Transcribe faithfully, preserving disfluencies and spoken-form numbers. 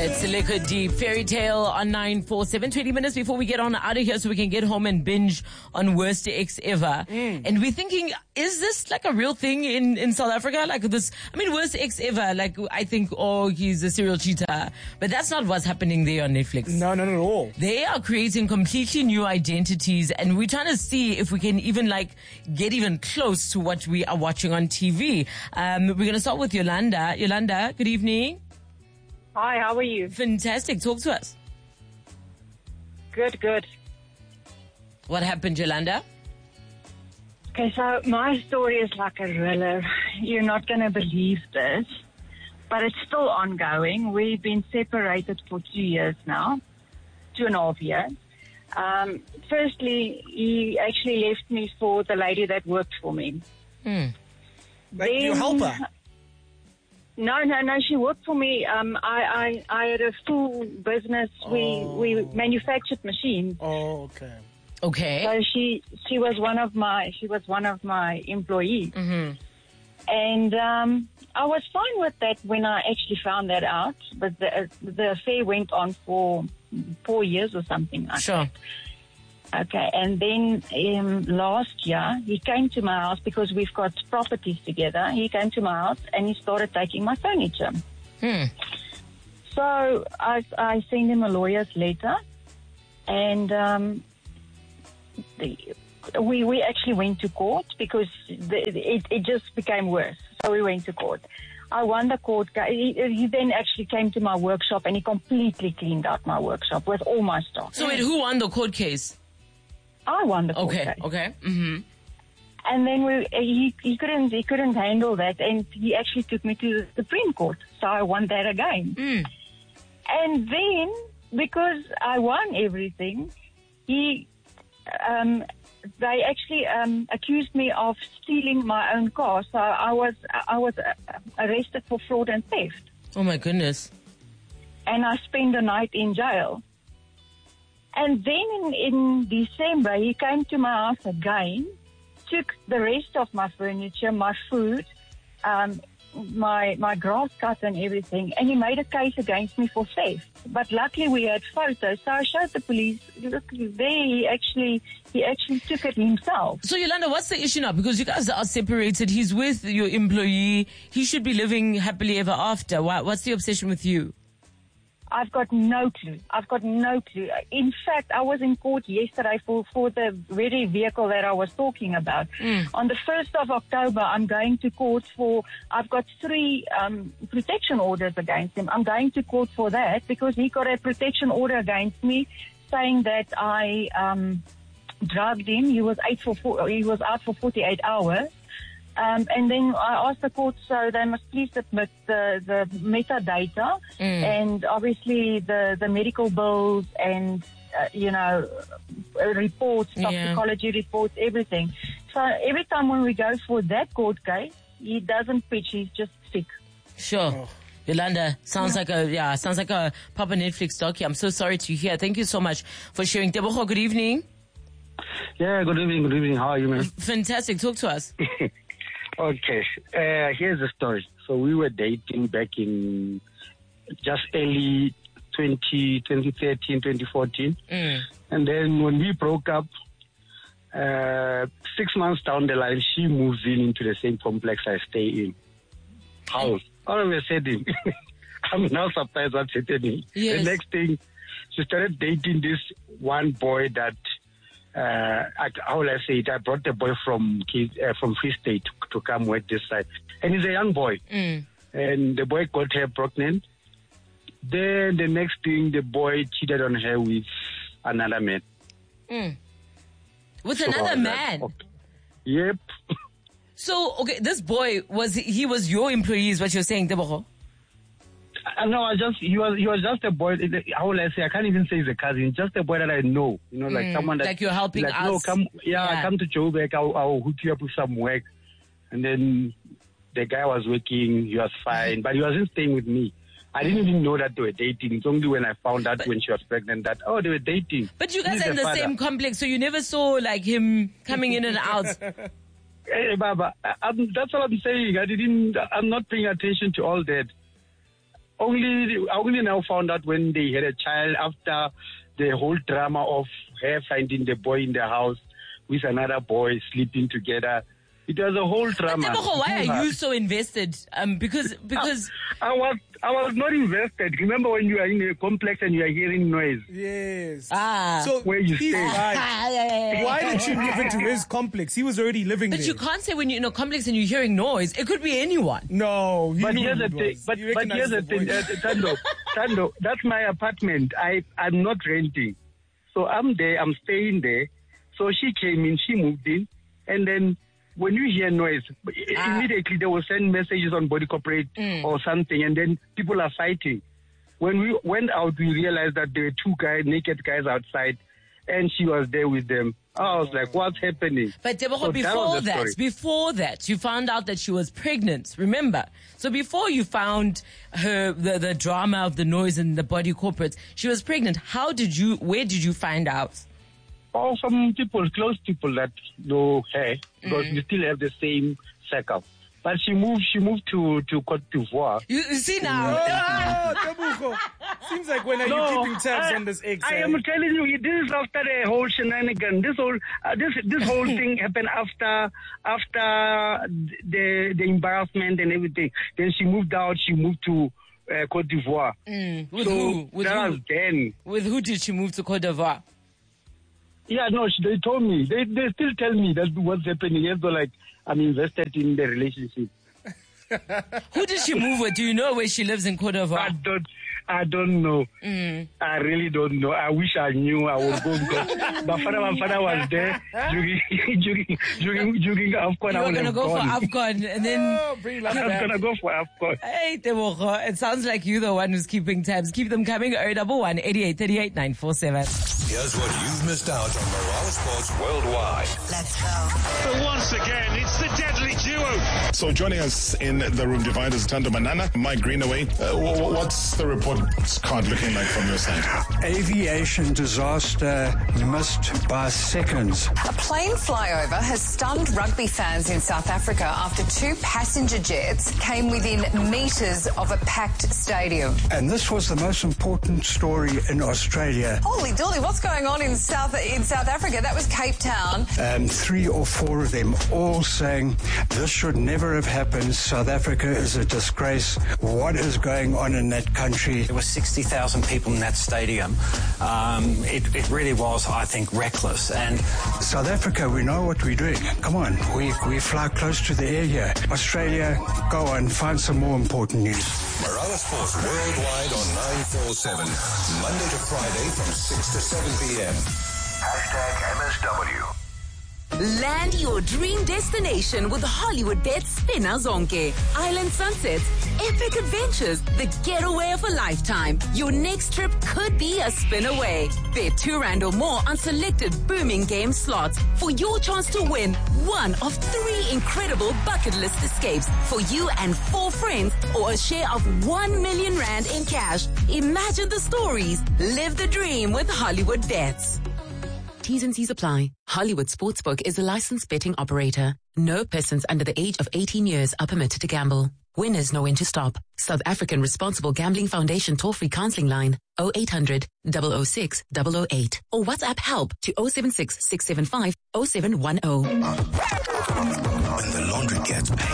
It's a liquid deep fairy tale on nine four seven. twenty minutes before we get on out of here so we can get home and binge on Worst Ex Ever. Mm. And we're thinking, is this like a real thing in, in South Africa? Like this, I mean, Worst Ex Ever, like I think, oh, he's a serial cheater. But that's not what's happening there on Netflix. No, not at all. They are creating completely new identities and we're trying to see if we can even like get even close to what we are watching on T V. Um, we're going to start with Yolanda. Yolanda, good evening. Hi, how are you? Fantastic. Talk to us. Good, good. What happened, Yolanda? Okay, so my story is like a thriller. You're not going to believe this, but it's still ongoing. We've been separated for two years now, two and a half years. Um, firstly, he actually left me for the lady that worked for me. Hmm. Like your helper? No, no, no. She worked for me. Um, I, I, I had a full business. We, Oh. we manufactured machines. Oh, okay. Okay. So she, she was one of my, she was one of my employees. Mm-hmm. And, um, I was fine with that when I actually found that out. But the, the affair went on for four years or something like Sure. that. Okay, and then um, last year he came to my house because we've got properties together. He came to my house and he started taking my furniture. Hmm. So I, I sent him a lawyer's letter, and um, the, we we actually went to court because the, it it just became worse. So we went to court. I won the court case. He, he then actually came to my workshop and he completely cleaned out my workshop with all my stuff. So wait, who won the court case? I won the court Okay, case. okay. Mm-hmm. And then we, he, he couldn't, he couldn't handle that, and he actually took me to the Supreme Court. So I won that again. Mm. And then, because I won everything, he, um, they actually um, accused me of stealing my own car. So I was, I was uh, arrested for fraud and theft, Oh my goodness. and I spent the night in jail. And then in, in December, he came to my house again, took the rest of my furniture, my food, um, my my grass cut and everything, and he made a case against me for theft. But luckily we had photos, so I showed the police. Look, there he actually he actually took it himself. So Yolanda, what's the issue now? Because you guys are separated. He's with your employee. He should be living happily ever after. Why, what's the obsession with you? I've got no clue. I've got no clue. In fact, I was in court yesterday for, for the very vehicle that I was talking about. Mm. On the first of October, I'm going to court for, I've got three um, protection orders against him. I'm going to court for that because he got a protection order against me saying that I um, drugged him. He was, eight for four, he was out for forty-eight hours. Um, and then I asked the court, so they must please submit the, the metadata Mm. and obviously the, the medical bills and, uh, you know, uh, reports, Yeah. toxicology reports, everything. So every time when we go for that court case, he doesn't pitch, he's just sick. Sure. Oh. Yolanda, sounds like a, yeah, sounds like a proper Netflix docu. I'm so sorry to hear. Thank you so much for sharing. Tebogo, good evening. Yeah, good evening, good evening. How are you, man? Fantastic. Talk to us. Okay, uh, here's the story. So we were dating back in just early twenty, twenty thirteen, twenty fourteen. Mm. And then when we broke up, uh, six months down the line, she moves in into the same complex I stay in. House. All of a sudden, I'm now surprised what's happening. Yes. The next thing, she started dating this one boy that Uh, I, how will I say it? I brought the boy from uh, from Free State to, to come work this side, and he's a young boy. Mm. And the boy got her pregnant. Then the next thing, the boy cheated on her with another man. Mm. With So I another was like, man? okay. Yep. So, okay, this boy, was he was your employee is what you're saying, Tebogo? I know. I just he was he was just a boy. How will I say? I can't even say he's a cousin. Just a boy that I know. You know, like Mm, someone that like you're helping like, us. No, come, yeah, Yeah. come to Joburg. I'll, I'll hook you up with some work. And then the guy was working. He was fine, but he wasn't staying with me. I didn't even know that they were dating. It's only when I found out But- when she was pregnant that oh, they were dating. But you guys He's are in the the father. same complex, so you never saw like him coming in and out. Hey, Baba, I, I'm, that's what I'm saying. I didn't. I'm not paying attention to all that. only I only now found out when they had a child after the whole drama of her finding the boy in the house with another boy sleeping together. It was a whole drama. But Tebogo, why are you so invested? Um, because because I, I was I was not invested. Remember when you are in a complex and you are hearing noise? Yes. ah, So Where you he's stay. right. Why did she move into his complex? He was already living but there. you can't say when you're in a complex and you're hearing noise. It could be anyone. No, he But knew here's who the it thing. was. But, He but here's recognized the thing, voice. uh, Tando, Tando, that's my apartment. I I'm not renting, so I'm there. I'm staying there. So she came in. She moved in, and then when you hear noise, Ah. immediately they will send messages on Body Corporate Mm. or something, and then people are fighting. When we went out, we realized that there were two guys, naked guys outside, and she was there with them. I was like, what's happening? But Tebogo, So that before was the that, story. before that, you found out that she was pregnant. Remember? So before you found her, the, the drama of the noise and the Body Corporate, she was pregnant. How did you? Where did you find out? Or some people, close people that know her, because we still have the same circle. But she moved, she moved to, to Cote d'Ivoire. You, you see now. Oh, Tebogo. Seems like when are you keeping tabs I, on this ex? I eh? am telling you, this is after the whole shenanigan. This whole, uh, this, this whole thing happened after, after the, the embarrassment and everything. Then she moved out, she moved to uh, Cote d'Ivoire. Mm, with so who? With that who? was then. With who did she move to Cote d'Ivoire? Yeah, no, she- they told me. They they still tell me that what's happening. As though like I'm invested in the relationship. Who did she move with? Do you know where she lives in Cote I d'Ivoire? don't, I don't know. Mm. I really don't know. I wish I knew. I would go because my father, my father was there during during during during AFCON. You I were would gonna have go for gone. AFCON and then. Oh, bring love I was back. gonna go for AFCON. Hey, Tebogo, it sounds like you're the one who's keeping tabs. Keep them coming. oh double one, eighty-eight, thirty-eight, nine four seven. Here's what you've missed out on Morale Sports Worldwide. Let's go. But once again, it's the deadly duo. So joining us in the room divided is Tando Manana, Mike Greenaway. Uh, wh- wh- what's the report card looking like from your side? Aviation disaster missed by seconds. A plane flyover has stunned rugby fans in South Africa after two passenger jets came within metres of a packed stadium. And this was the most important story in Australia. Holy dooly, what's going on in South in South Africa? That was Cape Town. Um, three or four of them all saying this should never have happened. South Africa is a disgrace. What is going on in that country? There were sixty thousand people in that stadium. Um, it, it really was, I think, reckless. And South Africa, we know what we're doing. Come on, we, we fly close to the air here. Australia, go on, find some more important news. Morale Sports Worldwide on nine four seven. Monday to Friday from six to seven p.m. Hashtag M S W. Land your dream destination with Hollywood Bet Spinner Zonke. Island sunsets, epic adventures, the getaway of a lifetime. Your next trip could be a spin away. Bet two rand or more on selected booming game slots for your chance to win one of three incredible bucket list escapes for you and four friends, or a share of one million rand in cash. Imagine the stories. Live the dream with Hollywood Bets. T's and C's apply. Hollywood Sportsbook is a licensed betting operator. No persons under the age of eighteen years are permitted to gamble. Winners know when to stop. South African Responsible Gambling Foundation toll-free counseling line oh eight hundred, double oh six, double oh eight or WhatsApp help to oh seven six, six seven five, oh seven one oh. When the laundry gets paid.